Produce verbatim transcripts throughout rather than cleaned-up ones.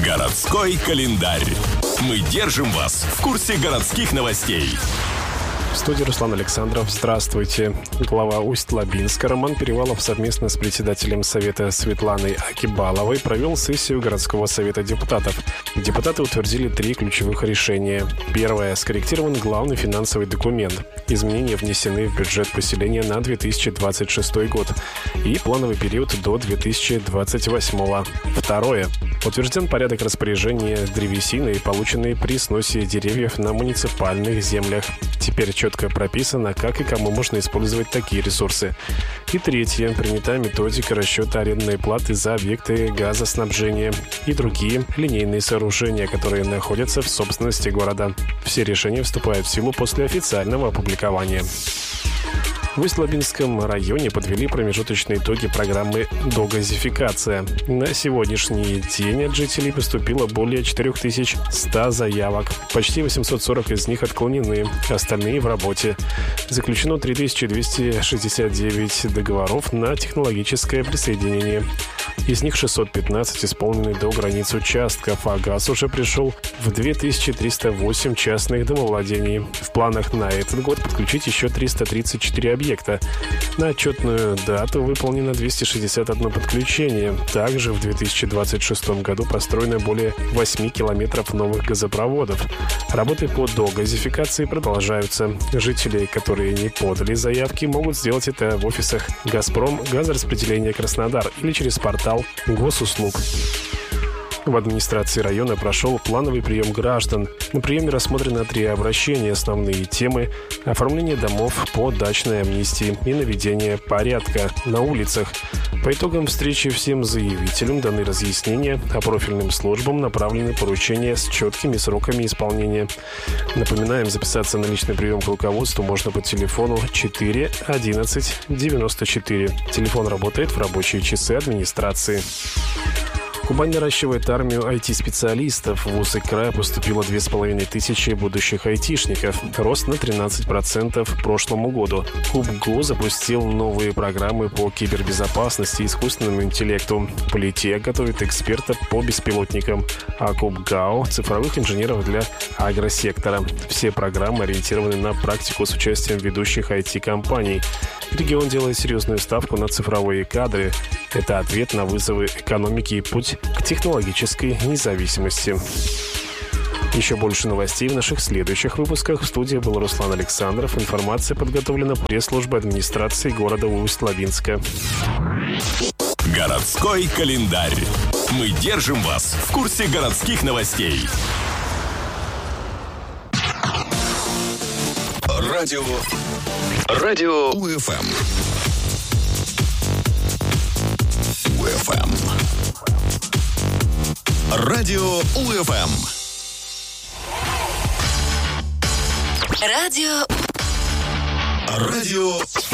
Городской календарь. Мы держим вас в курсе городских новостей. В студии Руслан Александров. Здравствуйте. Глава Усть-Лабинска Роман Перевалов совместно с председателем Совета Светланой Акибаловой провел сессию городского совета депутатов. Депутаты утвердили три ключевых решения. Первое. Скорректирован главный финансовый документ. Изменения внесены в бюджет поселения на две тысячи двадцать шестой год и плановый период до две тысячи двадцать восьмого. Второе. Утвержден порядок распоряжения древесиной, полученной при сносе деревьев на муниципальных землях. Теперь четко прописано, как и кому можно использовать такие ресурсы. И третье. Принята методика расчета арендной платы за объекты газоснабжения и другие линейные сооружения, которые находятся в собственности города. Все решения вступают в силу после официального опубликования. В Усть-Лабинском районе подвели промежуточные итоги программы «Догазификация». На сегодняшний день от жителей поступило более четыре тысячи сто заявок. Почти восемьсот сорок из них отклонены, остальные в работе. Заключено три тысячи двести шестьдесят девять договоров на технологическое присоединение. Из них шестьсот пятнадцать исполнены до границ участков, а газ уже пришел в две тысячи триста восемь частных домовладений. В планах на этот год подключить еще триста тридцать четыре объекта. На отчетную дату выполнено двести шестьдесят одно подключение. Также в две тысячи двадцать шестом году построено более восемь километров новых газопроводов. Работы по догазификации продолжаются. Жители, которые не подали заявки, могут сделать это в офисах «Газпром», «Газораспределение Краснодар» или через портал госуслуг. В администрации района прошел плановый прием граждан. На приеме рассмотрено три обращения. Основные темы – оформление домов по дачной амнистии и наведение порядка на улицах. По итогам встречи всем заявителям даны разъяснения, а профильным службам направлены поручения с четкими сроками исполнения. Напоминаем, записаться на личный прием к руководству можно по телефону четыре одиннадцать девяносто четыре. Телефон работает в рабочие часы администрации. Кубань наращивает армию ай ти-специалистов. В вузы края поступило две с половиной тысячи будущих айтишников. Рост на тринадцать процентов к прошлому году. КубГУ запустил новые программы по кибербезопасности и искусственному интеллекту. Политех готовит экспертов по беспилотникам, а КубГАО – цифровых инженеров для агросектора. Все программы ориентированы на практику с участием ведущих ай ти-компаний. Регион делает серьезную ставку на цифровые кадры. Это ответ на вызовы экономики и путь к технологической независимости. Еще больше новостей в наших следующих выпусках. В студии был Руслан Александров. Информация подготовлена пресс-службой администрации города Усть-Лабинска. Городской календарь. Мы держим вас в курсе городских новостей. Радио. Радио УФМ. УФМ. Радио УФМ. Радио. Радио.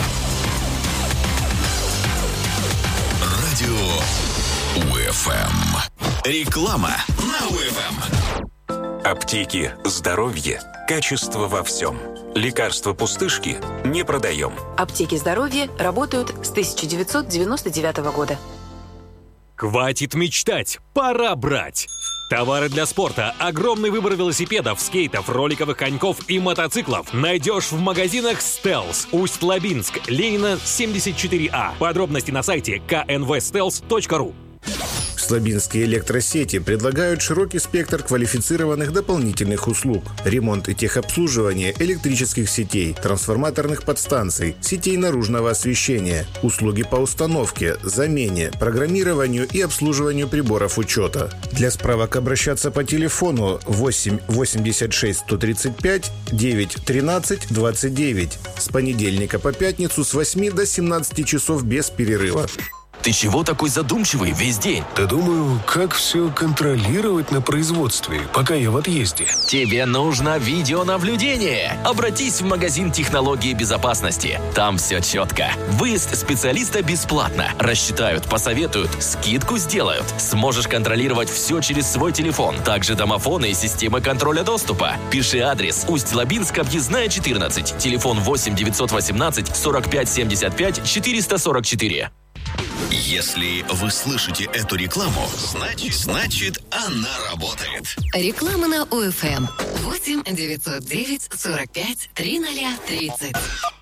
Радио УФМ. Реклама на УФМ. Аптеки, здоровье, качество во всем. Лекарства-пустышки не продаем. Аптеки здоровья работают с тысяча девятьсот девяносто девятого года. Хватит мечтать, пора брать! Товары для спорта, огромный выбор велосипедов, скейтов, роликовых коньков и мотоциклов найдешь в магазинах «Стелс». Усть-Лабинск, Ленина, семьдесят четыре А. Подробности на сайте ка эн вэ стелс точка ру. Слабинские электросети предлагают широкий спектр квалифицированных дополнительных услуг. Ремонт и техобслуживание электрических сетей, трансформаторных подстанций, сетей наружного освещения, услуги по установке, замене, программированию и обслуживанию приборов учета. Для справок обращаться по телефону восемь восемьдесят шесть сто тридцать пять девять тринадцать двадцать девять с понедельника по пятницу с восьми до семнадцати часов без перерыва. Ты чего такой задумчивый весь день? Да думаю, как все контролировать на производстве, пока я в отъезде. Тебе нужно видеонаблюдение. Обратись в магазин технологии безопасности. Там все четко. Выезд специалиста бесплатно. Рассчитают, посоветуют, скидку сделают. Сможешь контролировать все через свой телефон. Также домофоны и системы контроля доступа. Пиши адрес: Усть-Лабинск, объездная четырнадцать. Телефон восемь девятьсот восемнадцать сорок пять семьдесят пять четыреста сорок четыре. Если вы слышите эту рекламу, значит, значит она работает. Реклама на ОФМ. восемь девятьсот девять сорок пять тридцать тридцать.